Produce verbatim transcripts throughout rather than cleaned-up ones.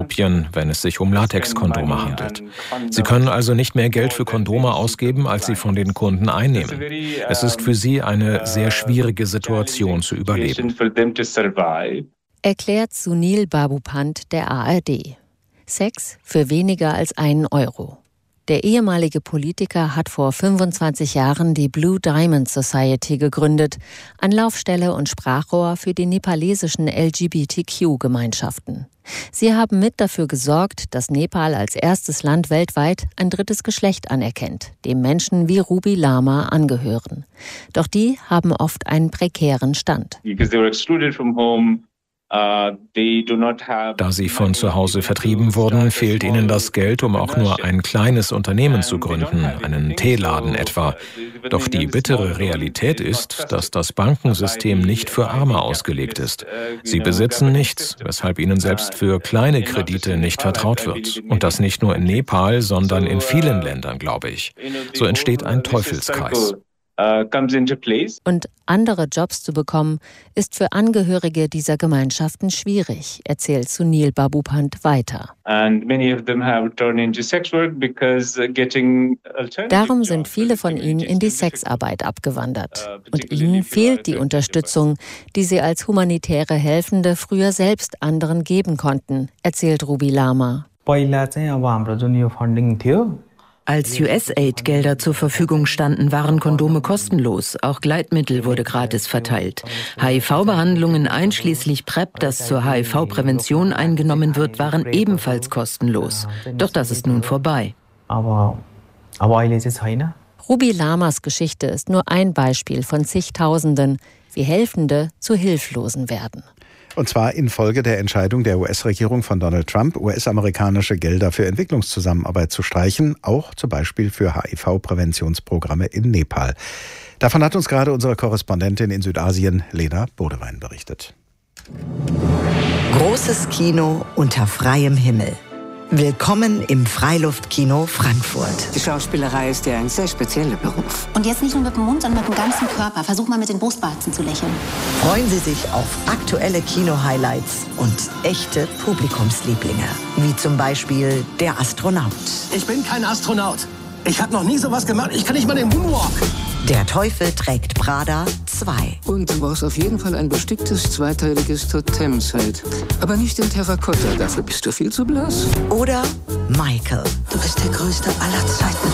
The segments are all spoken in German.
Prinzipien, wenn es sich um Latexkondome handelt. Sie können also nicht mehr Geld für Kondome ausgeben, als sie von den Kunden einnehmen. Es ist für sie eine sehr schwierige Situation zu überleben. Erklärt Sunil Babupant der A R D. Sex für weniger als einen Euro. Der ehemalige Politiker hat vor fünfundzwanzig Jahren die Blue Diamond Society gegründet, Anlaufstelle und Sprachrohr für die nepalesischen L G B T Q-Gemeinschaften. Sie haben mit dafür gesorgt, dass Nepal als erstes Land weltweit ein drittes Geschlecht anerkennt, dem Menschen wie Ruby Lama angehören. Doch die haben oft einen prekären Stand. Da sie von zu Hause vertrieben wurden, fehlt ihnen das Geld, um auch nur ein kleines Unternehmen zu gründen, einen Teeladen etwa. Doch die bittere Realität ist, dass das Bankensystem nicht für Arme ausgelegt ist. Sie besitzen nichts, weshalb ihnen selbst für kleine Kredite nicht vertraut wird. Und das nicht nur in Nepal, sondern in vielen Ländern, glaube ich. So entsteht ein Teufelskreis. Und andere Jobs zu bekommen, ist für Angehörige dieser Gemeinschaften schwierig, erzählt Sunil Babupant weiter. Darum sind viele von ihnen in die Sexarbeit abgewandert. Und ihnen fehlt die Unterstützung, die sie als humanitäre Helfende früher selbst anderen geben konnten, erzählt Ruby Lama. Als U S A I D-Gelder zur Verfügung standen, waren Kondome kostenlos. Auch Gleitmittel wurde gratis verteilt. H I V-Behandlungen einschließlich PrEP, das zur H I V-Prävention eingenommen wird, waren ebenfalls kostenlos. Doch das ist nun vorbei. Ruby Lamas Geschichte ist nur ein Beispiel von zigtausenden, wie Helfende zu Hilflosen werden. Und zwar infolge der Entscheidung der U S-Regierung von Donald Trump, U S-amerikanische Gelder für Entwicklungszusammenarbeit zu streichen, auch zum Beispiel für H I V-Präventionsprogramme in Nepal. Davon hat uns gerade unsere Korrespondentin in Südasien, Lena Bodewein, berichtet. Großes Kino unter freiem Himmel. Willkommen im Freiluftkino Frankfurt. Die Schauspielerei ist ja ein sehr spezieller Beruf. Und jetzt nicht nur mit dem Mund, sondern mit dem ganzen Körper. Versuch mal mit den Brustwarzen zu lächeln. Freuen Sie sich auf aktuelle Kino-Highlights und echte Publikumslieblinge. Wie zum Beispiel der Astronaut. Ich bin kein Astronaut. Ich habe noch nie sowas gemacht. Ich kann nicht mal den Moonwalk. Der Teufel trägt Prada zwei. Und du brauchst auf jeden Fall ein besticktes, zweiteiliges Totemzelt. Aber nicht in Terrakotta, dafür bist du viel zu blass. Oder Michael. Du bist der Größte aller Zeiten.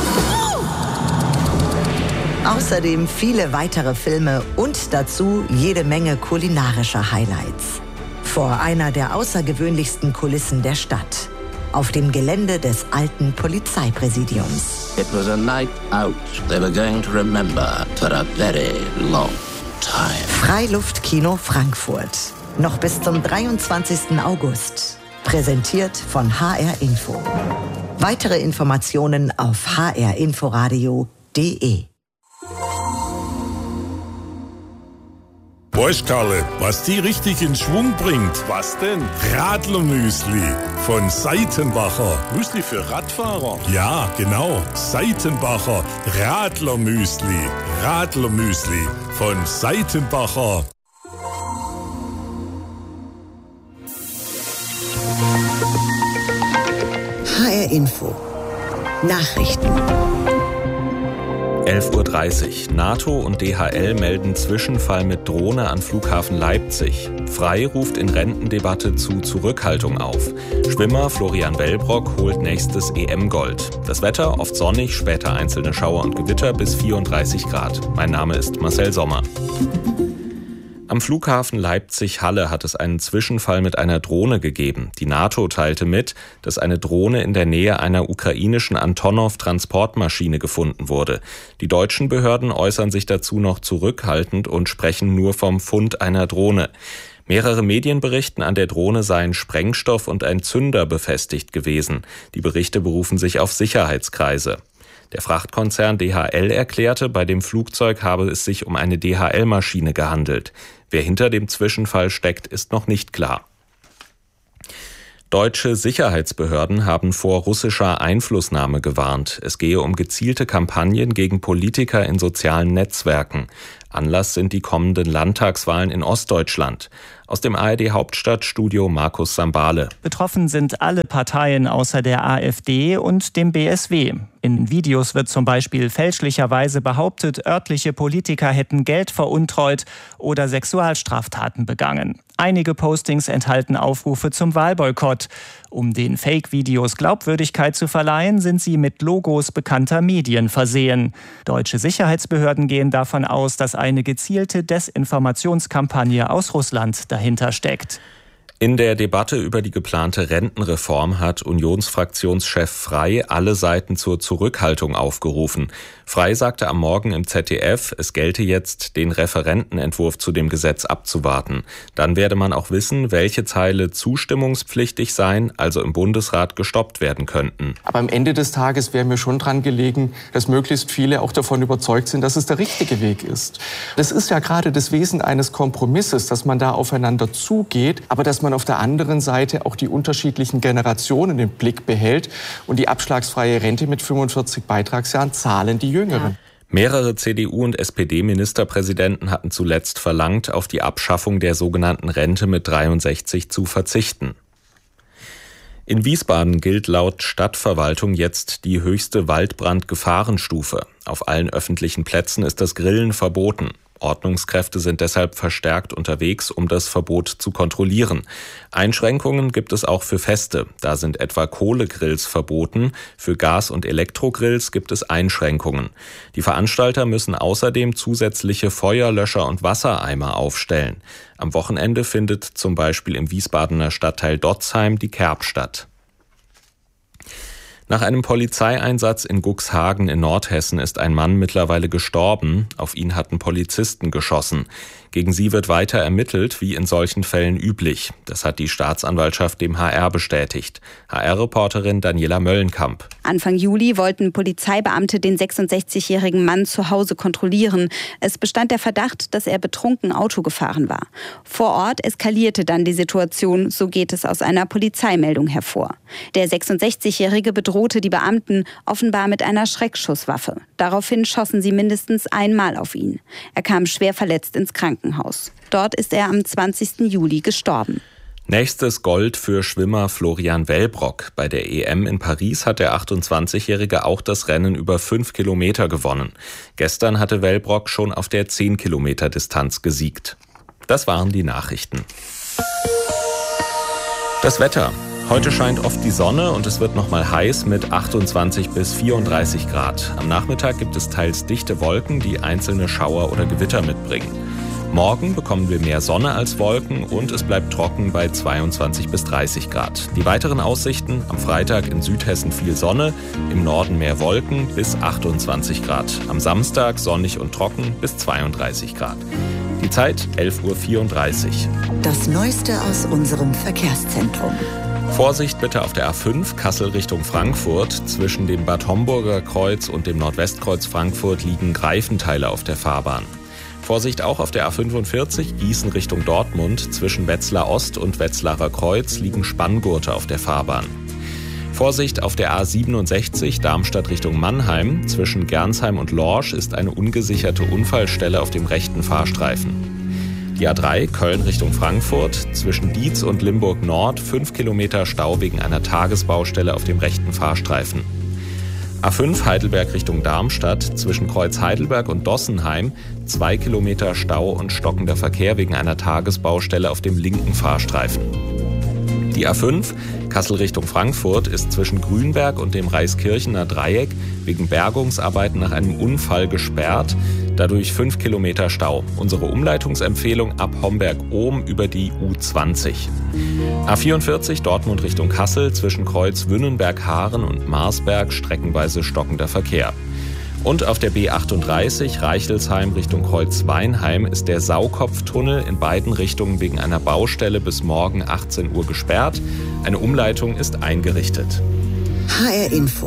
Außerdem viele weitere Filme und dazu jede Menge kulinarischer Highlights. Vor einer der außergewöhnlichsten Kulissen der Stadt. Auf dem Gelände des alten Polizeipräsidiums. It was a night out they were going to remember for a very long time. Freiluftkino Frankfurt. Noch bis zum dreiundzwanzigsten August. Präsentiert von H R Info. Weitere Informationen auf h r inforadio punkt d e. Weißt Karle, was die richtig in Schwung bringt? Was denn? Radlermüsli von Seitenbacher. Müsli für Radfahrer? Ja, genau. Seitenbacher Radlermüsli. Radlermüsli von Seitenbacher. H R Info. Nachrichten. elf Uhr dreißig. NATO und D H L melden Zwischenfall mit Drohne an Flughafen Leipzig. Frei ruft in Rentendebatte zu Zurückhaltung auf. Schwimmer Florian Wellbrock holt nächstes E M-Gold. Das Wetter oft sonnig, später einzelne Schauer und Gewitter bis vierunddreißig Grad. Mein Name ist Marcel Sommer. Am Flughafen Leipzig-Halle hat es einen Zwischenfall mit einer Drohne gegeben. Die NATO teilte mit, dass eine Drohne in der Nähe einer ukrainischen Antonov-Transportmaschine gefunden wurde. Die deutschen Behörden äußern sich dazu noch zurückhaltend und sprechen nur vom Fund einer Drohne. Mehrere Medien berichten, an der Drohne seien Sprengstoff und ein Zünder befestigt gewesen. Die Berichte berufen sich auf Sicherheitskreise. Der Frachtkonzern D H L erklärte, bei dem Flugzeug habe es sich um eine D H L-Maschine gehandelt. Wer hinter dem Zwischenfall steckt, ist noch nicht klar. Deutsche Sicherheitsbehörden haben vor russischer Einflussnahme gewarnt. Es gehe um gezielte Kampagnen gegen Politiker in sozialen Netzwerken. Anlass sind die kommenden Landtagswahlen in Ostdeutschland. Aus dem A R D-Hauptstadtstudio Markus Sambale. Betroffen sind alle Parteien außer der AfD und dem B S W. In Videos wird zum Beispiel fälschlicherweise behauptet, örtliche Politiker hätten Geld veruntreut oder Sexualstraftaten begangen. Einige Postings enthalten Aufrufe zum Wahlboykott. Um den Fake-Videos Glaubwürdigkeit zu verleihen, sind sie mit Logos bekannter Medien versehen. Deutsche Sicherheitsbehörden gehen davon aus, dass eine gezielte Desinformationskampagne aus Russland dahinter steckt. In der Debatte über die geplante Rentenreform hat Unionsfraktionschef Frey alle Seiten zur Zurückhaltung aufgerufen. Frey sagte am Morgen im Z D F, es gelte jetzt, den Referentenentwurf zu dem Gesetz abzuwarten. Dann werde man auch wissen, welche Teile zustimmungspflichtig seien, also im Bundesrat gestoppt werden könnten. Aber am Ende des Tages wäre mir schon dran gelegen, dass möglichst viele auch davon überzeugt sind, dass es der richtige Weg ist. Das ist ja gerade das Wesen eines Kompromisses, dass man da aufeinander zugeht, aber dass man auf der anderen Seite auch die unterschiedlichen Generationen im Blick behält. Und die abschlagsfreie Rente mit fünfundvierzig Beitragsjahren zahlen die Jüngeren. Mehrere C D U- und S P D-Ministerpräsidenten hatten zuletzt verlangt, auf die Abschaffung der sogenannten Rente mit dreiundsechzig zu verzichten. In Wiesbaden gilt laut Stadtverwaltung jetzt die höchste Waldbrandgefahrenstufe. Auf allen öffentlichen Plätzen ist das Grillen verboten. Ordnungskräfte sind deshalb verstärkt unterwegs, um das Verbot zu kontrollieren. Einschränkungen gibt es auch für Feste. Da sind etwa Kohlegrills verboten. Für Gas- und Elektrogrills gibt es Einschränkungen. Die Veranstalter müssen außerdem zusätzliche Feuerlöscher und Wassereimer aufstellen. Am Wochenende findet zum Beispiel im Wiesbadener Stadtteil Dotzheim die Kerb statt. Nach einem Polizeieinsatz in Cuxhagen in Nordhessen ist ein Mann mittlerweile gestorben. Auf ihn hatten Polizisten geschossen. Gegen sie wird weiter ermittelt, wie in solchen Fällen üblich. Das hat die Staatsanwaltschaft dem H R bestätigt. H R-Reporterin Daniela Möllenkamp. Anfang Juli wollten Polizeibeamte den sechsundsechzigjährigen Mann zu Hause kontrollieren. Es bestand der Verdacht, dass er betrunken Auto gefahren war. Vor Ort eskalierte dann die Situation, so geht es aus einer Polizeimeldung hervor. Der sechsundsechzigjährige bedrohte die Beamten offenbar mit einer Schreckschusswaffe. Daraufhin schossen sie mindestens einmal auf ihn. Er kam schwer verletzt ins Krankenhaus. Dort ist er am zwanzigsten Juli gestorben. Nächstes Gold für Schwimmer Florian Wellbrock. Bei der E M in Paris hat der achtundzwanzigjährige auch das Rennen über fünf Kilometer gewonnen. Gestern hatte Wellbrock schon auf der zehn Kilometer Distanz gesiegt. Das waren die Nachrichten. Das Wetter. Heute scheint oft die Sonne und es wird nochmal heiß mit achtundzwanzig bis vierunddreißig Grad. Am Nachmittag gibt es teils dichte Wolken, die einzelne Schauer oder Gewitter mitbringen. Morgen bekommen wir mehr Sonne als Wolken und es bleibt trocken bei zweiundzwanzig bis dreißig Grad. Die weiteren Aussichten: am Freitag in Südhessen viel Sonne, im Norden mehr Wolken bis achtundzwanzig Grad. Am Samstag sonnig und trocken bis zweiunddreißig Grad. Die Zeit elf Uhr vierunddreißig. Das Neueste aus unserem Verkehrszentrum. Vorsicht bitte auf der A fünf, Kassel Richtung Frankfurt. Zwischen dem Bad Homburger Kreuz und dem Nordwestkreuz Frankfurt liegen Greifenteile auf der Fahrbahn. Vorsicht auch auf der A fünfundvierzig, Gießen Richtung Dortmund. Zwischen Wetzlar Ost und Wetzlarer Kreuz liegen Spanngurte auf der Fahrbahn. Vorsicht auf der A siebenundsechzig, Darmstadt Richtung Mannheim. Zwischen Gernsheim und Lorsch ist eine ungesicherte Unfallstelle auf dem rechten Fahrstreifen. Die A drei, Köln Richtung Frankfurt. Zwischen Dietz und Limburg Nord fünf Kilometer Stau wegen einer Tagesbaustelle auf dem rechten Fahrstreifen. A fünf, Heidelberg Richtung Darmstadt. Zwischen Kreuz Heidelberg und Dossenheim zwei Kilometer Stau und stockender Verkehr wegen einer Tagesbaustelle auf dem linken Fahrstreifen. Die A fünf, Kassel Richtung Frankfurt, ist zwischen Grünberg und dem Reiskirchener Dreieck wegen Bergungsarbeiten nach einem Unfall gesperrt. Dadurch fünf Kilometer Stau. Unsere Umleitungsempfehlung ab Homberg-Ohm über die U zwanzig. A vierundvierzig, Dortmund Richtung Kassel, zwischen Kreuz Wünnenberg-Haaren und Marsberg streckenweise stockender Verkehr. Und auf der B achtunddreißig, Reichelsheim Richtung Kreuz Weinheim, ist der Saukopftunnel in beiden Richtungen wegen einer Baustelle bis morgen achtzehn Uhr gesperrt. Eine Umleitung ist eingerichtet. H R Info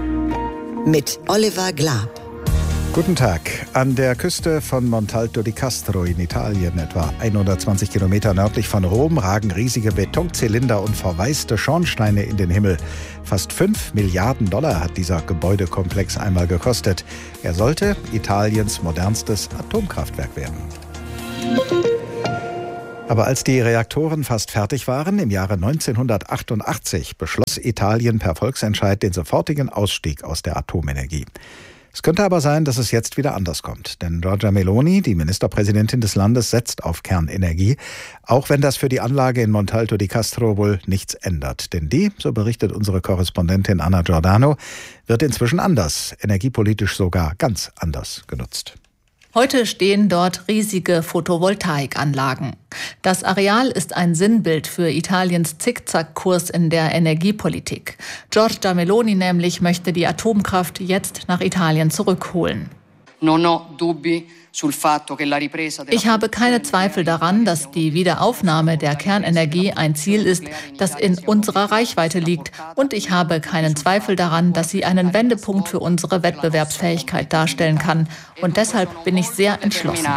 mit Oliver Glab. Guten Tag. An der Küste von Montalto di Castro in Italien, etwa hundertzwanzig Kilometer nördlich von Rom, ragen riesige Betonzylinder und verwaiste Schornsteine in den Himmel. Fast fünf Milliarden Dollar hat dieser Gebäudekomplex einmal gekostet. Er sollte Italiens modernstes Atomkraftwerk werden. Aber als die Reaktoren fast fertig waren, im Jahre neunzehnhundertachtundachtzig, beschloss Italien per Volksentscheid den sofortigen Ausstieg aus der Atomenergie. Es könnte aber sein, dass es jetzt wieder anders kommt. Denn Giorgia Meloni, die Ministerpräsidentin des Landes, setzt auf Kernenergie, auch wenn das für die Anlage in Montalto di Castro wohl nichts ändert. Denn die, so berichtet unsere Korrespondentin Anna Giordano, wird inzwischen anders, energiepolitisch sogar ganz anders genutzt. Heute stehen dort riesige Photovoltaikanlagen. Das Areal ist ein Sinnbild für Italiens Zickzackkurs in der Energiepolitik. Giorgia Meloni nämlich möchte die Atomkraft jetzt nach Italien zurückholen. Ich habe keine Zweifel daran, dass die Wiederaufnahme der Kernenergie ein Ziel ist, das in unserer Reichweite liegt. Und ich habe keinen Zweifel daran, dass sie einen Wendepunkt für unsere Wettbewerbsfähigkeit darstellen kann. Und deshalb bin ich sehr entschlossen.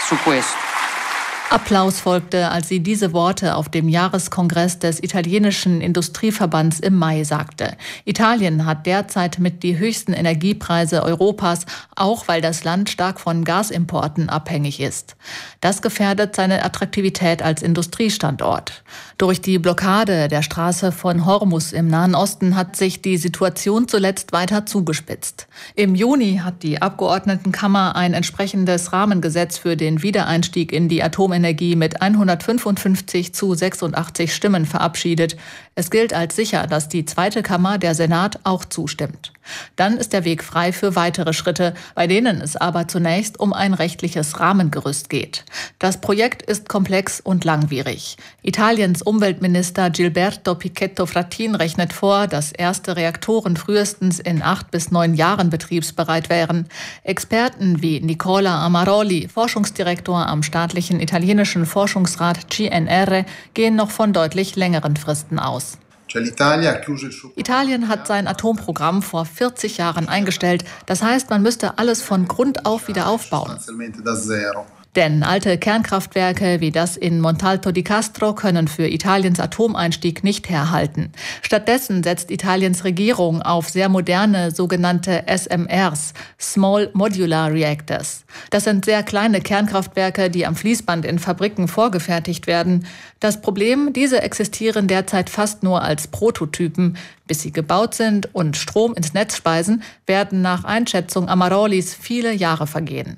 Applaus folgte, als sie diese Worte auf dem Jahreskongress des italienischen Industrieverbands im Mai sagte. Italien hat derzeit mit die höchsten Energiepreise Europas, auch weil das Land stark von Gasimporten abhängig ist. Das gefährdet seine Attraktivität als Industriestandort. Durch die Blockade der Straße von Hormuz im Nahen Osten hat sich die Situation zuletzt weiter zugespitzt. Im Juni hat die Abgeordnetenkammer ein entsprechendes Rahmengesetz für den Wiedereinstieg in die Atomenergie mit hundertfünfundfünfzig zu sechsundachtzig Stimmen verabschiedet. Es gilt als sicher, dass die zweite Kammer, der Senat, auch zustimmt. Dann ist der Weg frei für weitere Schritte, bei denen es aber zunächst um ein rechtliches Rahmengerüst geht. Das Projekt ist komplex und langwierig. Italiens Umweltminister Gilberto Pichetto Fratin rechnet vor, dass erste Reaktoren frühestens in acht bis neun Jahren betriebsbereit wären. Experten wie Nicola Amaroli, Forschungsdirektor am staatlichen italienischen Forschungsrat G N R, gehen noch von deutlich längeren Fristen aus. Italien hat sein Atomprogramm vor vierzig Jahren eingestellt. Das heißt, man müsste alles von Grund auf wieder aufbauen. Denn alte Kernkraftwerke wie das in Montalto di Castro können für Italiens Atomeinstieg nicht herhalten. Stattdessen setzt Italiens Regierung auf sehr moderne sogenannte S M Rs, Small Modular Reactors. Das sind sehr kleine Kernkraftwerke, die am Fließband in Fabriken vorgefertigt werden. Das Problem, diese existieren derzeit fast nur als Prototypen. Bis sie gebaut sind und Strom ins Netz speisen, werden nach Einschätzung Amarolis viele Jahre vergehen.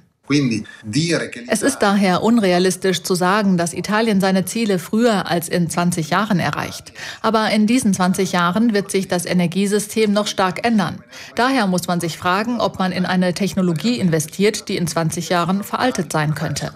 Es ist daher unrealistisch zu sagen, dass Italien seine Ziele früher als in zwanzig Jahren erreicht. Aber in diesen zwanzig Jahren wird sich das Energiesystem noch stark ändern. Daher muss man sich fragen, ob man in eine Technologie investiert, die in zwanzig Jahren veraltet sein könnte.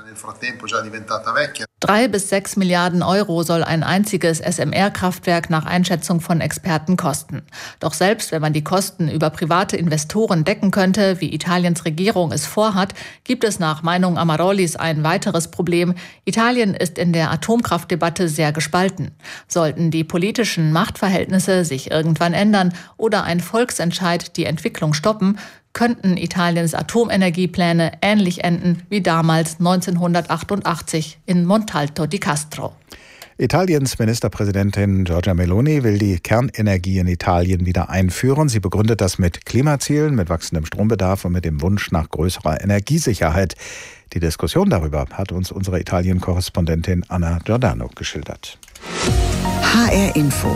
Drei bis sechs Milliarden Euro soll ein einziges S M R-Kraftwerk nach Einschätzung von Experten kosten. Doch selbst wenn man die Kosten über private Investoren decken könnte, wie Italiens Regierung es vorhat, gibt es nach Meinung Amarolis ein weiteres Problem. Italien ist in der Atomkraftdebatte sehr gespalten. Sollten die politischen Machtverhältnisse sich irgendwann ändern oder ein Volksentscheid die Entwicklung stoppen, könnten Italiens Atomenergiepläne ähnlich enden wie damals neunzehnhundertachtundachtzig in Montalto di Castro. Italiens Ministerpräsidentin Giorgia Meloni will die Kernenergie in Italien wieder einführen. Sie begründet das mit Klimazielen, mit wachsendem Strombedarf und mit dem Wunsch nach größerer Energiesicherheit. Die Diskussion darüber hat uns unsere Italien-Korrespondentin Anna Giordano geschildert. H R Info.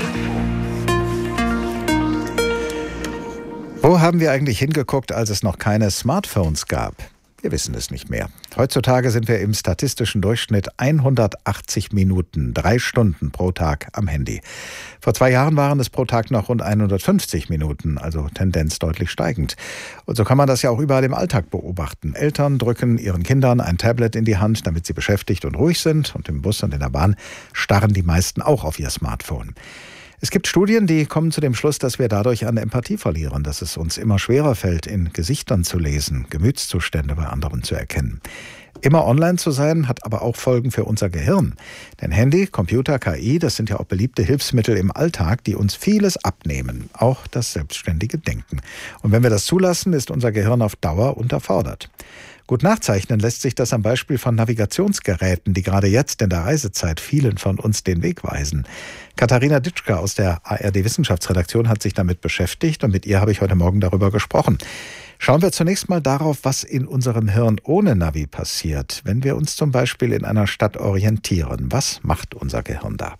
Wo haben wir eigentlich hingeguckt, als es noch keine Smartphones gab? Wir wissen es nicht mehr. Heutzutage sind wir im statistischen Durchschnitt hundertachtzig Minuten, drei Stunden pro Tag am Handy. Vor zwei Jahren waren es pro Tag noch rund hundertfünfzig Minuten, also Tendenz deutlich steigend. Und so kann man das ja auch überall im Alltag beobachten. Eltern drücken ihren Kindern ein Tablet in die Hand, damit sie beschäftigt und ruhig sind. Und im Bus und in der Bahn starren die meisten auch auf ihr Smartphone. Es gibt Studien, die kommen zu dem Schluss, dass wir dadurch an Empathie verlieren, dass es uns immer schwerer fällt, in Gesichtern zu lesen, Gemütszustände bei anderen zu erkennen. Immer online zu sein, hat aber auch Folgen für unser Gehirn. Denn Handy, Computer, K I, das sind ja auch beliebte Hilfsmittel im Alltag, die uns vieles abnehmen, auch das selbstständige Denken. Und wenn wir das zulassen, ist unser Gehirn auf Dauer unterfordert. Gut nachzeichnen lässt sich das am Beispiel von Navigationsgeräten, die gerade jetzt in der Reisezeit vielen von uns den Weg weisen. Katharina Ditschka aus der A R D-Wissenschaftsredaktion hat sich damit beschäftigt und mit ihr habe ich heute Morgen darüber gesprochen. Schauen wir zunächst mal darauf, was in unserem Hirn ohne Navi passiert, wenn wir uns zum Beispiel in einer Stadt orientieren. Was macht unser Gehirn da?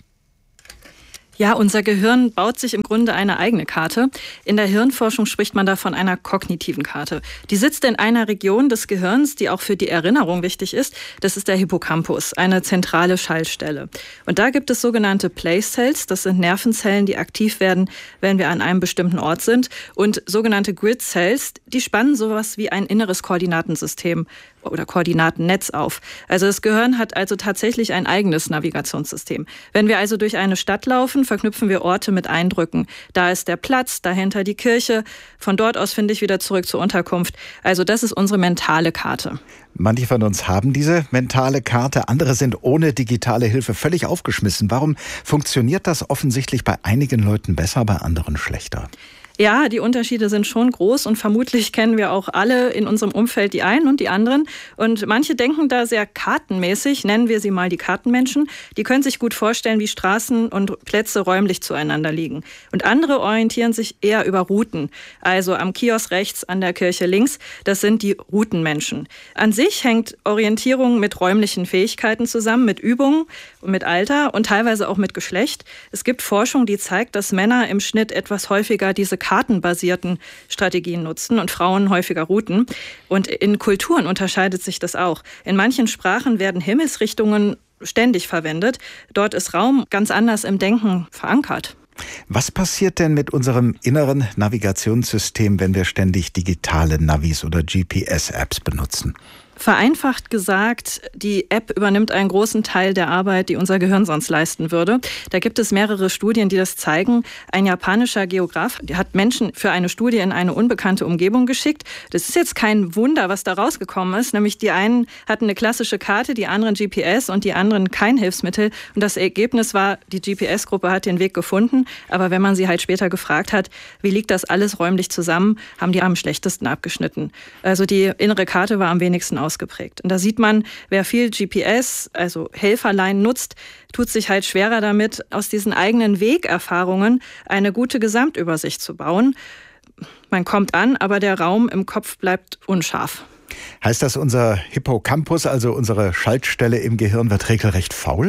Ja, unser Gehirn baut sich im Grunde eine eigene Karte. In der Hirnforschung spricht man da von einer kognitiven Karte. Die sitzt in einer Region des Gehirns, die auch für die Erinnerung wichtig ist. Das ist der Hippocampus, eine zentrale Schaltstelle. Und da gibt es sogenannte Place Cells. Das sind Nervenzellen, die aktiv werden, wenn wir an einem bestimmten Ort sind. Und sogenannte Grid Cells, die spannen sowas wie ein inneres Koordinatensystem oder Koordinatennetz auf. Also das Gehirn hat also tatsächlich ein eigenes Navigationssystem. Wenn wir also durch eine Stadt laufen, verknüpfen wir Orte mit Eindrücken. Da ist der Platz, dahinter die Kirche. Von dort aus finde ich wieder zurück zur Unterkunft. Also das ist unsere mentale Karte. Manche von uns haben diese mentale Karte, andere sind ohne digitale Hilfe völlig aufgeschmissen. Warum funktioniert das offensichtlich bei einigen Leuten besser, bei anderen schlechter? Ja, die Unterschiede sind schon groß und vermutlich kennen wir auch alle in unserem Umfeld die einen und die anderen. Und manche denken da sehr kartenmäßig, nennen wir sie mal die Kartenmenschen. Die können sich gut vorstellen, wie Straßen und Plätze räumlich zueinander liegen. Und andere orientieren sich eher über Routen. Also am Kiosk rechts, an der Kirche links, das sind die Routenmenschen. An sich hängt Orientierung mit räumlichen Fähigkeiten zusammen, mit Übungen, mit Alter und teilweise auch mit Geschlecht. Es gibt Forschung, die zeigt, dass Männer im Schnitt etwas häufiger diese kartenbasierten Strategien nutzen und Frauen häufiger Routen. Und in Kulturen unterscheidet sich das auch. In manchen Sprachen werden Himmelsrichtungen ständig verwendet. Dort ist Raum ganz anders im Denken verankert. Was passiert denn mit unserem inneren Navigationssystem, wenn wir ständig digitale Navis oder G P S-Apps benutzen? Vereinfacht gesagt, die App übernimmt einen großen Teil der Arbeit, die unser Gehirn sonst leisten würde. Da gibt es mehrere Studien, die das zeigen. Ein japanischer Geograf, der hat Menschen für eine Studie in eine unbekannte Umgebung geschickt. Das ist jetzt kein Wunder, was da rausgekommen ist. Nämlich die einen hatten eine klassische Karte, die anderen G P S und die anderen kein Hilfsmittel. Und das Ergebnis war, die G P S-Gruppe hat den Weg gefunden. Aber wenn man sie halt später gefragt hat, wie liegt das alles räumlich zusammen, haben die am schlechtesten abgeschnitten. Also die innere Karte war am wenigsten ausgeprägt. Und da sieht man, wer viel G P S, also Helferlein nutzt, tut sich halt schwerer damit, aus diesen eigenen Wegerfahrungen eine gute Gesamtübersicht zu bauen. Man kommt an, aber der Raum im Kopf bleibt unscharf. Heißt das, unser Hippocampus, also unsere Schaltstelle im Gehirn, wird regelrecht faul?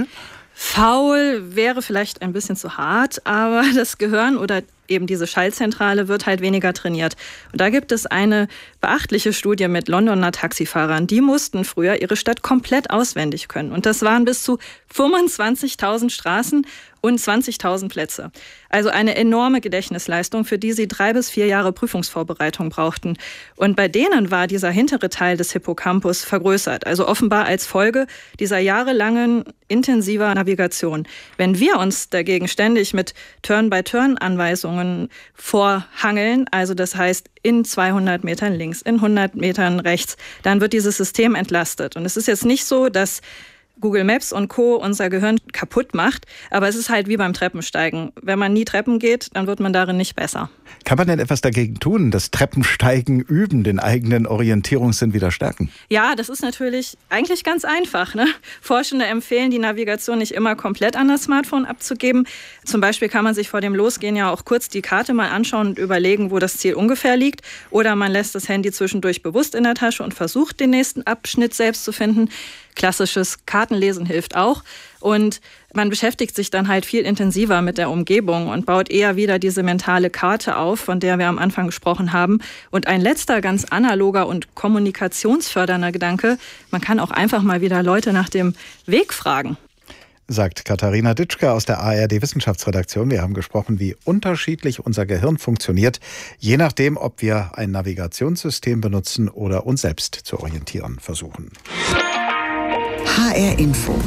Faul wäre vielleicht ein bisschen zu hart, aber das Gehirn oder eben diese Schaltzentrale wird halt weniger trainiert. Und da gibt es eine beachtliche Studie mit Londoner Taxifahrern. Die mussten früher ihre Stadt komplett auswendig können. Und das waren bis zu fünfundzwanzigtausend Straßen und zwanzigtausend Plätze. Also eine enorme Gedächtnisleistung, für die sie drei bis vier Jahre Prüfungsvorbereitung brauchten. Und bei denen war dieser hintere Teil des Hippocampus vergrößert. Also offenbar als Folge dieser jahrelangen intensiver Navigation. Wenn wir uns dagegen ständig mit Turn-by-Turn-Anweisungen vorhangeln, also das heißt in zweihundert Metern links, in hundert Metern rechts, dann wird dieses System entlastet. Und es ist jetzt nicht so, dass Google Maps und Co. unser Gehirn kaputt macht, aber es ist halt wie beim Treppensteigen. Wenn man nie Treppen geht, dann wird man darin nicht besser. Kann man denn etwas dagegen tun, das Treppensteigen üben, den eigenen Orientierungssinn wieder stärken? Ja, das ist natürlich eigentlich ganz einfach, ne? Forschende empfehlen, die Navigation nicht immer komplett an das Smartphone abzugeben. Zum Beispiel kann man sich vor dem Losgehen ja auch kurz die Karte mal anschauen und überlegen, wo das Ziel ungefähr liegt. Oder man lässt das Handy zwischendurch bewusst in der Tasche und versucht, den nächsten Abschnitt selbst zu finden. Klassisches Kartenlesen hilft auch. Und man beschäftigt sich dann halt viel intensiver mit der Umgebung und baut eher wieder diese mentale Karte auf, von der wir am Anfang gesprochen haben. Und ein letzter ganz analoger und kommunikationsfördernder Gedanke, man kann auch einfach mal wieder Leute nach dem Weg fragen. Sagt Katharina Ditschke aus der A R D-Wissenschaftsredaktion. Wir haben gesprochen, wie unterschiedlich unser Gehirn funktioniert, je nachdem, ob wir ein Navigationssystem benutzen oder uns selbst zu orientieren versuchen. H R Info.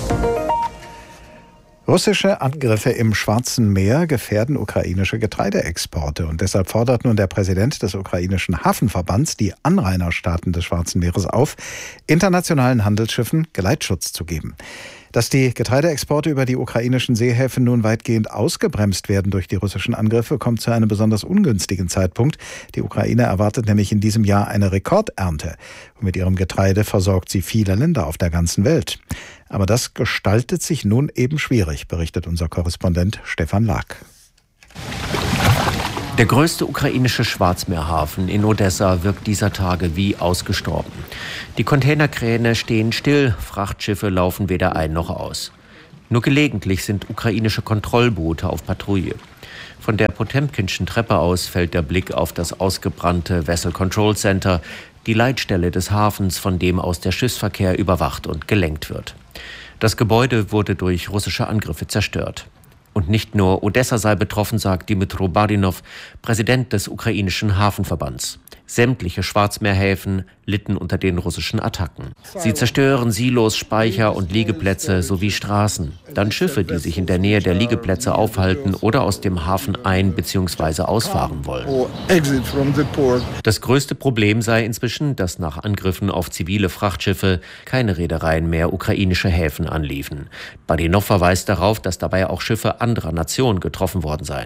Russische Angriffe im Schwarzen Meer gefährden ukrainische Getreideexporte. Und deshalb fordert nun der Präsident des ukrainischen Hafenverbands die Anrainerstaaten des Schwarzen Meeres auf, internationalen Handelsschiffen Geleitschutz zu geben. Dass die Getreideexporte über die ukrainischen Seehäfen nun weitgehend ausgebremst werden durch die russischen Angriffe, kommt zu einem besonders ungünstigen Zeitpunkt. Die Ukraine erwartet nämlich in diesem Jahr eine Rekordernte. Und mit ihrem Getreide versorgt sie viele Länder auf der ganzen Welt. Aber das gestaltet sich nun eben schwierig, berichtet unser Korrespondent Stefan Lag. Der größte ukrainische Schwarzmeerhafen in Odessa wirkt dieser Tage wie ausgestorben. Die Containerkräne stehen still, Frachtschiffe laufen weder ein noch aus. Nur gelegentlich sind ukrainische Kontrollboote auf Patrouille. Von der Potemkinschen Treppe aus fällt der Blick auf das ausgebrannte Vessel Control Center, die Leitstelle des Hafens, von dem aus der Schiffsverkehr überwacht und gelenkt wird. Das Gebäude wurde durch russische Angriffe zerstört. Und nicht nur Odessa sei betroffen, sagt Dmytro Badinov, Präsident des ukrainischen Hafenverbands. Sämtliche Schwarzmeerhäfen litten unter den russischen Attacken. Sie zerstören Silos, Speicher und Liegeplätze sowie Straßen. Dann Schiffe, die sich in der Nähe der Liegeplätze aufhalten oder aus dem Hafen ein- bzw. ausfahren wollen. Das größte Problem sei inzwischen, dass nach Angriffen auf zivile Frachtschiffe keine Reedereien mehr ukrainische Häfen anliefen. Badinov verweist darauf, dass dabei auch Schiffe anderer Nationen getroffen worden seien.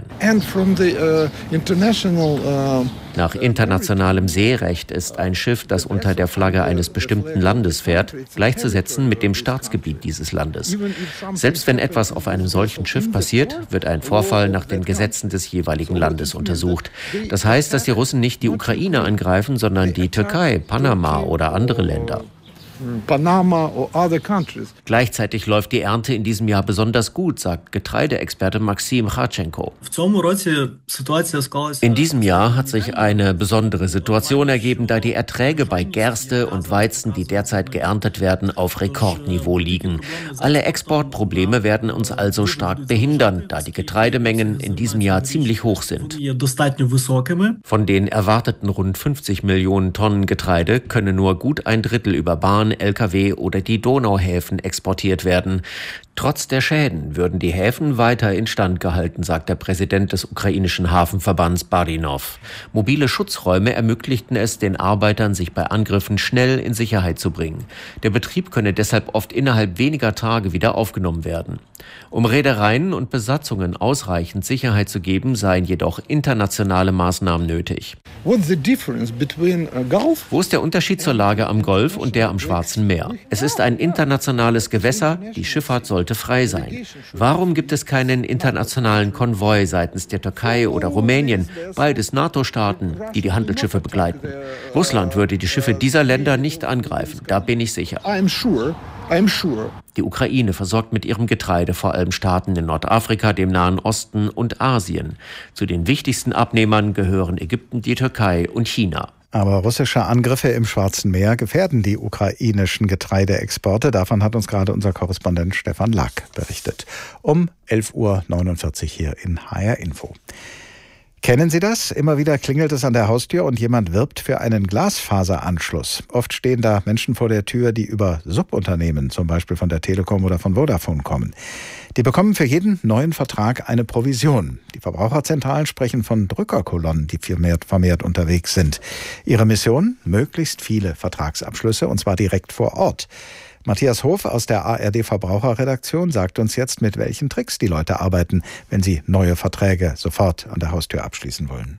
Nach internationalem Seerecht ist ein Schiff, das unter der Flagge eines bestimmten Landes fährt, gleichzusetzen mit dem Staatsgebiet dieses Landes. Selbst wenn etwas auf einem solchen Schiff passiert, wird ein Vorfall nach den Gesetzen des jeweiligen Landes untersucht. Das heißt, dass die Russen nicht die Ukraine angreifen, sondern die Türkei, Panama oder andere Länder. Panama or other countries. Gleichzeitig läuft die Ernte in diesem Jahr besonders gut, sagt Getreideexperte Maxim Kharchenko. In diesem Jahr hat sich eine besondere Situation ergeben, da die Erträge bei Gerste und Weizen, die derzeit geerntet werden, auf Rekordniveau liegen. Alle Exportprobleme werden uns also stark behindern, da die Getreidemengen in diesem Jahr ziemlich hoch sind. Von den erwarteten rund fünfzig Millionen Tonnen Getreide können nur gut ein Drittel über Bahn, L K W oder die Donauhäfen exportiert werden. Trotz der Schäden würden die Häfen weiter instand gehalten, sagt der Präsident des ukrainischen Hafenverbands Badinov. Mobile Schutzräume ermöglichten es den Arbeitern, sich bei Angriffen schnell in Sicherheit zu bringen. Der Betrieb könne deshalb oft innerhalb weniger Tage wieder aufgenommen werden. Um Reedereien und Besatzungen ausreichend Sicherheit zu geben, seien jedoch internationale Maßnahmen nötig. What's the difference between a Gulf? Wo ist der Unterschied zur Lage am Golf und der am Schwarzen Meer? Es ist ein internationales Gewässer, die Schifffahrt sollte frei sein. Warum gibt es keinen internationalen Konvoi seitens der Türkei oder Rumänien, beides NATO-Staaten, die die Handelsschiffe begleiten? Russland würde die Schiffe dieser Länder nicht angreifen, da bin ich sicher. I'm sure. I'm sure. Die Ukraine versorgt mit ihrem Getreide vor allem Staaten in Nordafrika, dem Nahen Osten und Asien. Zu den wichtigsten Abnehmern gehören Ägypten, die Türkei und China. Aber russische Angriffe im Schwarzen Meer gefährden die ukrainischen Getreideexporte. Davon hat uns gerade unser Korrespondent Stefan Lack berichtet. Um elf Uhr neunundvierzig hier in H R Info. Kennen Sie das? Immer wieder klingelt es an der Haustür und jemand wirbt für einen Glasfaseranschluss. Oft stehen da Menschen vor der Tür, die über Subunternehmen, zum Beispiel von der Telekom oder von Vodafone, kommen. Die bekommen für jeden neuen Vertrag eine Provision. Die Verbraucherzentralen sprechen von Drückerkolonnen, die vermehrt, vermehrt unterwegs sind. Ihre Mission? Möglichst viele Vertragsabschlüsse, und zwar direkt vor Ort. Matthias Hof aus der A R D Verbraucherredaktion sagt uns jetzt, mit welchen Tricks die Leute arbeiten, wenn sie neue Verträge sofort an der Haustür abschließen wollen.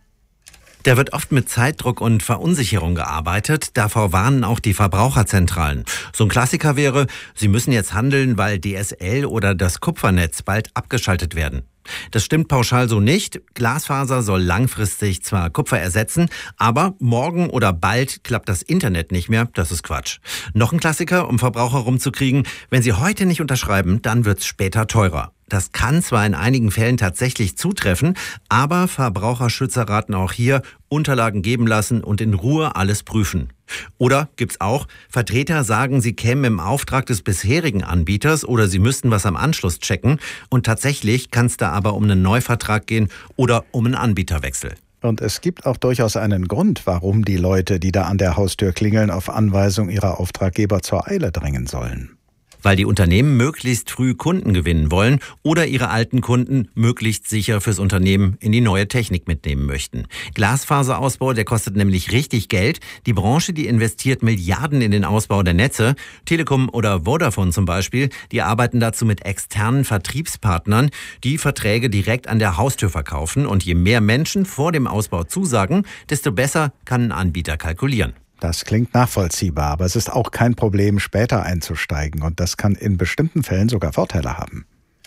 Da wird oft mit Zeitdruck und Verunsicherung gearbeitet. Davor warnen auch die Verbraucherzentralen. So ein Klassiker wäre, sie müssen jetzt handeln, weil D S L oder das Kupfernetz bald abgeschaltet werden. Das stimmt pauschal so nicht. Glasfaser soll langfristig zwar Kupfer ersetzen, aber morgen oder bald klappt das Internet nicht mehr. Das ist Quatsch. Noch ein Klassiker, um Verbraucher rumzukriegen. Wenn sie heute nicht unterschreiben, dann wird's später teurer. Das kann zwar in einigen Fällen tatsächlich zutreffen, aber Verbraucherschützer raten auch hier, Unterlagen geben lassen und in Ruhe alles prüfen. Oder gibt's auch, Vertreter sagen, sie kämen im Auftrag des bisherigen Anbieters oder sie müssten was am Anschluss checken. Und tatsächlich kann es da aber um einen Neuvertrag gehen oder um einen Anbieterwechsel. Und es gibt auch durchaus einen Grund, warum die Leute, die da an der Haustür klingeln, auf Anweisung ihrer Auftraggeber zur Eile drängen sollen. Weil die Unternehmen möglichst früh Kunden gewinnen wollen oder ihre alten Kunden möglichst sicher fürs Unternehmen in die neue Technik mitnehmen möchten. Glasfaserausbau, der kostet nämlich richtig Geld. Die Branche, die investiert Milliarden in den Ausbau der Netze. Telekom oder Vodafone zum Beispiel, die arbeiten dazu mit externen Vertriebspartnern, die Verträge direkt an der Haustür verkaufen. Und je mehr Menschen vor dem Ausbau zusagen, desto besser kann ein Anbieter kalkulieren. Das klingt nachvollziehbar, aber es ist auch kein Problem, später einzusteigen. Und das kann in bestimmten Fällen sogar Vorteile haben.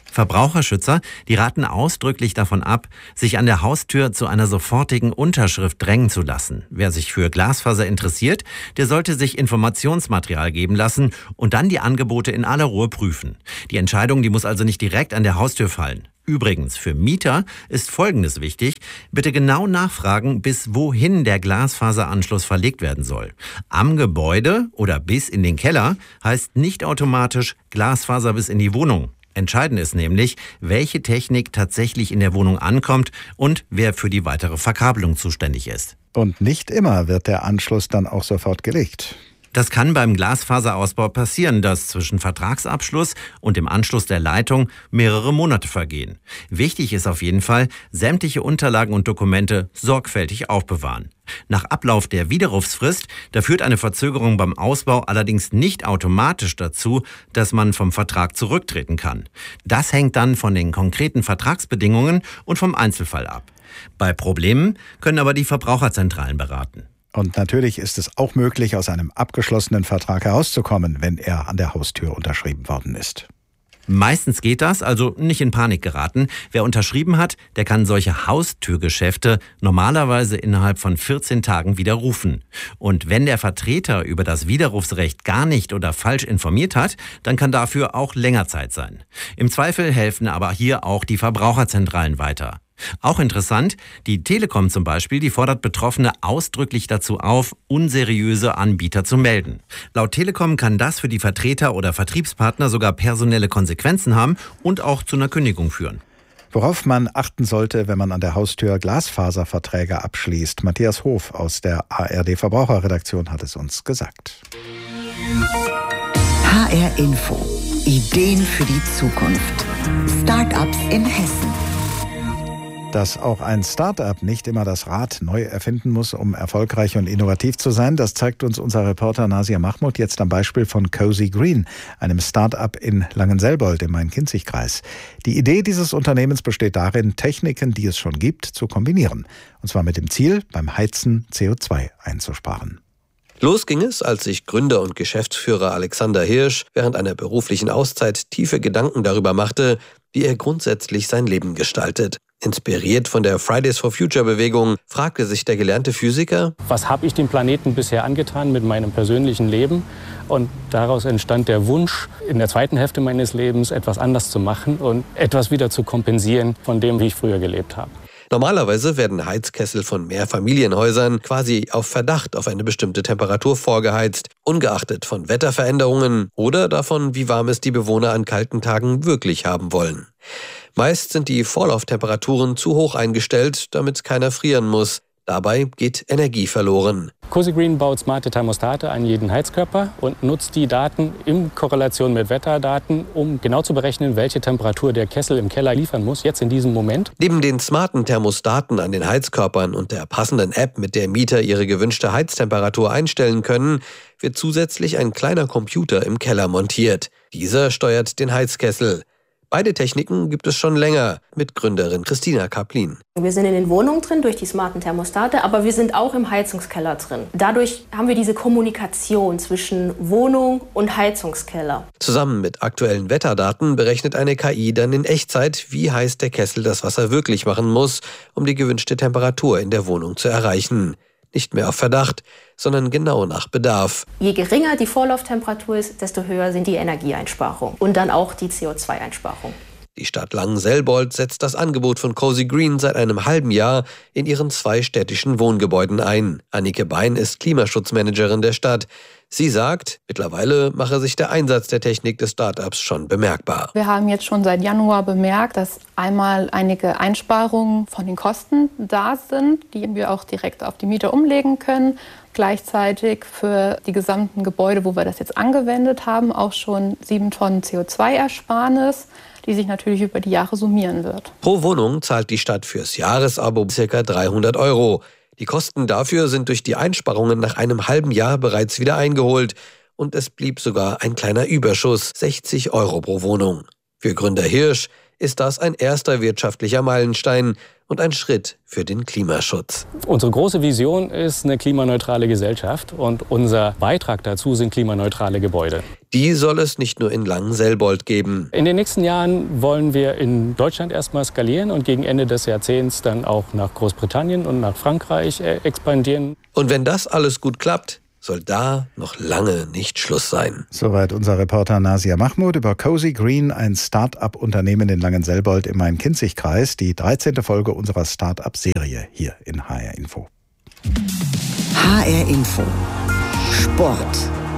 Verbraucherschützer, die raten ausdrücklich davon ab, sich an der Haustür zu einer sofortigen Unterschrift drängen zu lassen. Wer sich für Glasfaser interessiert, der sollte sich Informationsmaterial geben lassen und dann die Angebote in aller Ruhe prüfen. Die Entscheidung, die muss also nicht direkt an der Haustür fallen. Übrigens, für Mieter ist Folgendes wichtig. Bitte genau nachfragen, bis wohin der Glasfaseranschluss verlegt werden soll. Am Gebäude oder bis in den Keller heißt nicht automatisch Glasfaser bis in die Wohnung. Entscheidend ist nämlich, welche Technik tatsächlich in der Wohnung ankommt und wer für die weitere Verkabelung zuständig ist. Und nicht immer wird der Anschluss dann auch sofort gelegt. Das kann beim Glasfaserausbau passieren, dass zwischen Vertragsabschluss und dem Anschluss der Leitung mehrere Monate vergehen. Wichtig ist auf jeden Fall, sämtliche Unterlagen und Dokumente sorgfältig aufbewahren. Nach Ablauf der Widerrufsfrist, da führt eine Verzögerung beim Ausbau allerdings nicht automatisch dazu, dass man vom Vertrag zurücktreten kann. Das hängt dann von den konkreten Vertragsbedingungen und vom Einzelfall ab. Bei Problemen können aber die Verbraucherzentralen beraten. Und natürlich ist es auch möglich, aus einem abgeschlossenen Vertrag herauszukommen, wenn er an der Haustür unterschrieben worden ist. Meistens geht das, also nicht in Panik geraten. Wer unterschrieben hat, der kann solche Haustürgeschäfte normalerweise innerhalb von vierzehn Tagen widerrufen. Und wenn der Vertreter über das Widerrufsrecht gar nicht oder falsch informiert hat, dann kann dafür auch länger Zeit sein. Im Zweifel helfen aber hier auch die Verbraucherzentralen weiter. Auch interessant, die Telekom zum Beispiel, die fordert Betroffene ausdrücklich dazu auf, unseriöse Anbieter zu melden. Laut Telekom kann das für die Vertreter oder Vertriebspartner sogar personelle Konsequenzen haben und auch zu einer Kündigung führen. Worauf man achten sollte, wenn man an der Haustür Glasfaserverträge abschließt. Matthias Hof aus der A R D Verbraucherredaktion hat es uns gesagt. H R Info. Ideen für die Zukunft. Start-ups in Hessen. Dass auch ein Start-up nicht immer das Rad neu erfinden muss, um erfolgreich und innovativ zu sein, das zeigt uns unser Reporter Nasia Mahmoud jetzt am Beispiel von Cozy Green, einem Start-up in Langenselbold im Main-Kinzig-Kreis. Die Idee dieses Unternehmens besteht darin, Techniken, die es schon gibt, zu kombinieren. Und zwar mit dem Ziel, beim Heizen C O zwei einzusparen. Los ging es, als sich Gründer und Geschäftsführer Alexander Hirsch während einer beruflichen Auszeit tiefe Gedanken darüber machte, wie er grundsätzlich sein Leben gestaltet. Inspiriert von der Fridays for Future Bewegung fragte sich der gelernte Physiker: Was habe ich dem Planeten bisher angetan mit meinem persönlichen Leben? Und daraus entstand der Wunsch, in der zweiten Hälfte meines Lebens etwas anders zu machen und etwas wieder zu kompensieren von dem, wie ich früher gelebt habe. Normalerweise werden Heizkessel von Mehrfamilienhäusern quasi auf Verdacht auf eine bestimmte Temperatur vorgeheizt, ungeachtet von Wetterveränderungen oder davon, wie warm es die Bewohner an kalten Tagen wirklich haben wollen. Meist sind die Vorlauftemperaturen zu hoch eingestellt, damit keiner frieren muss. Dabei geht Energie verloren. Cozy Green baut smarte Thermostate an jeden Heizkörper und nutzt die Daten in Korrelation mit Wetterdaten, um genau zu berechnen, welche Temperatur der Kessel im Keller liefern muss, jetzt in diesem Moment. Neben den smarten Thermostaten an den Heizkörpern und der passenden App, mit der Mieter ihre gewünschte Heiztemperatur einstellen können, wird zusätzlich ein kleiner Computer im Keller montiert. Dieser steuert den Heizkessel. Beide Techniken gibt es schon länger, mit Gründerin Christina Kaplin. Wir sind in den Wohnungen drin durch die smarten Thermostate, aber wir sind auch im Heizungskeller drin. Dadurch haben wir diese Kommunikation zwischen Wohnung und Heizungskeller. Zusammen mit aktuellen Wetterdaten berechnet eine K I dann in Echtzeit, wie heiß der Kessel das Wasser wirklich machen muss, um die gewünschte Temperatur in der Wohnung zu erreichen. Nicht mehr auf Verdacht, sondern genau nach Bedarf. Je geringer die Vorlauftemperatur ist, desto höher sind die Energieeinsparungen und dann auch die C O zwei Einsparung. Die Stadt Langenselbold setzt das Angebot von Cozy Green seit einem halben Jahr in ihren zwei städtischen Wohngebäuden ein. Annike Bein ist Klimaschutzmanagerin der Stadt. Sie sagt, mittlerweile mache sich der Einsatz der Technik des Startups schon bemerkbar. Wir haben jetzt schon seit Januar bemerkt, dass einmal einige Einsparungen von den Kosten da sind, die wir auch direkt auf die Mieter umlegen können. Gleichzeitig für die gesamten Gebäude, wo wir das jetzt angewendet haben, auch schon sieben Tonnen C O zwei Ersparnis, die sich natürlich über die Jahre summieren wird. Pro Wohnung zahlt die Stadt fürs Jahresabo ca. dreihundert Euro. Die Kosten dafür sind durch die Einsparungen nach einem halben Jahr bereits wieder eingeholt und es blieb sogar ein kleiner Überschuss, sechzig Euro pro Wohnung. Für Gründer Hirsch ist das ein erster wirtschaftlicher Meilenstein und ein Schritt für den Klimaschutz. Unsere große Vision ist eine klimaneutrale Gesellschaft und unser Beitrag dazu sind klimaneutrale Gebäude. Die soll es nicht nur in Langenselbold geben. In den nächsten Jahren wollen wir in Deutschland erstmal skalieren und gegen Ende des Jahrzehnts dann auch nach Großbritannien und nach Frankreich expandieren. Und wenn das alles gut klappt, soll da noch lange nicht Schluss sein. Soweit unser Reporter Nasia Mahmoud über Cozy Green, ein Start-up-Unternehmen in Langenselbold im Main-Kinzig-Kreis. Die dreizehnte Folge unserer Start-up-Serie hier in H R Info. H R Info. Sport.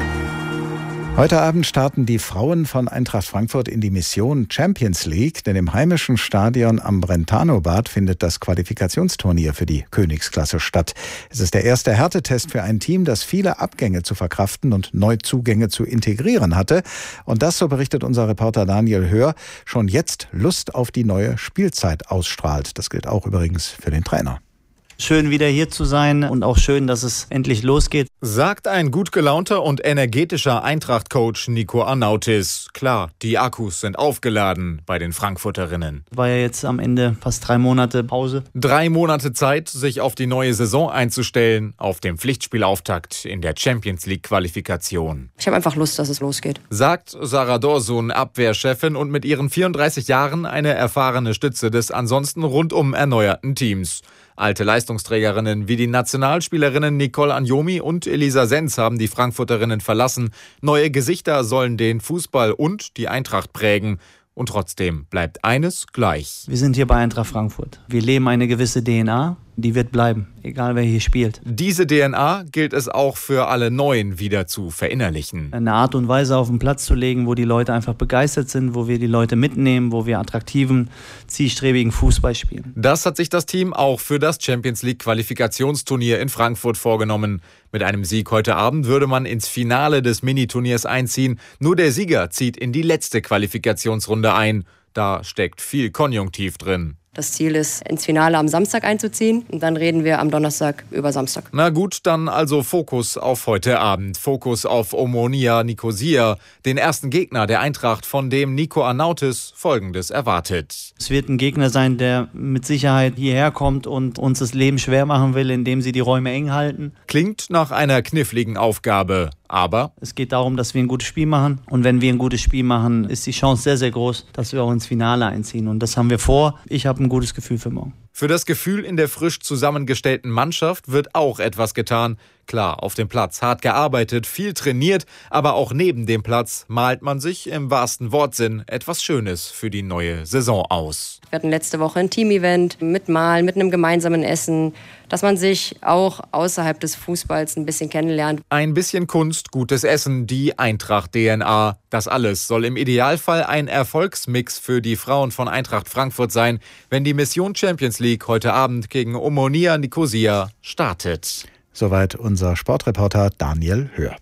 Heute Abend starten die Frauen von Eintracht Frankfurt in die Mission Champions League, denn im heimischen Stadion am Brentano-Bad findet das Qualifikationsturnier für die Königsklasse statt. Es ist der erste Härtetest für ein Team, das viele Abgänge zu verkraften und Neuzugänge zu integrieren hatte. Und das, so berichtet unser Reporter Daniel Höhr, schon jetzt Lust auf die neue Spielzeit ausstrahlt. Das gilt auch übrigens für den Trainer. Schön, wieder hier zu sein und auch schön, dass es endlich losgeht. Sagt ein gut gelaunter und energetischer Eintracht-Coach Nico Arnautis. Klar, die Akkus sind aufgeladen bei den Frankfurterinnen. War ja jetzt am Ende fast drei Monate Pause. Drei Monate Zeit, sich auf die neue Saison einzustellen, auf dem Pflichtspielauftakt in der Champions-League-Qualifikation. Ich habe einfach Lust, dass es losgeht. Sagt Sarah Dorsun, Abwehrchefin und mit ihren vierunddreißig Jahren eine erfahrene Stütze des ansonsten rundum erneuerten Teams. Alte Leistungsträgerinnen wie die Nationalspielerinnen Nicole Anjomi und Elisa Senz haben die Frankfurterinnen verlassen. Neue Gesichter sollen den Fußball und die Eintracht prägen. Und trotzdem bleibt eines gleich. Wir sind hier bei Eintracht Frankfurt. Wir leben eine gewisse D N A, die wird bleiben, egal wer hier spielt. Diese D N A gilt es auch für alle Neuen wieder zu verinnerlichen. Eine Art und Weise auf den Platz zu legen, wo die Leute einfach begeistert sind, wo wir die Leute mitnehmen, wo wir attraktiven, zielstrebigen Fußball spielen. Das hat sich das Team auch für das Champions-League-Qualifikationsturnier in Frankfurt vorgenommen. Mit einem Sieg heute Abend würde man ins Finale des Miniturniers einziehen. Nur der Sieger zieht in die letzte Qualifikationsrunde ein. Da steckt viel Konjunktiv drin. Das Ziel ist, ins Finale am Samstag einzuziehen und dann reden wir am Donnerstag über Samstag. Na gut, dann also Fokus auf heute Abend. Fokus auf Omonia Nicosia, den ersten Gegner der Eintracht, von dem Nico Arnautis Folgendes erwartet. Es wird ein Gegner sein, der mit Sicherheit hierher kommt und uns das Leben schwer machen will, indem sie die Räume eng halten. Klingt nach einer kniffligen Aufgabe. Aber es geht darum, dass wir ein gutes Spiel machen. Und wenn wir ein gutes Spiel machen, ist die Chance sehr, sehr groß, dass wir auch ins Finale einziehen. Und das haben wir vor. Ich habe ein gutes Gefühl für morgen. Für das Gefühl in der frisch zusammengestellten Mannschaft wird auch etwas getan. Klar, auf dem Platz hart gearbeitet, viel trainiert, aber auch neben dem Platz malt man sich im wahrsten Wortsinn etwas Schönes für die neue Saison aus. Wir hatten letzte Woche ein Team-Event mit Malen, mit einem gemeinsamen Essen, dass man sich auch außerhalb des Fußballs ein bisschen kennenlernt. Ein bisschen Kunst, gutes Essen, die Eintracht-D N A. Das alles soll im Idealfall ein Erfolgsmix für die Frauen von Eintracht Frankfurt sein, wenn die Mission Champions League heute Abend gegen Omonia Nicosia startet. Soweit unser Sportreporter Daniel Höhr.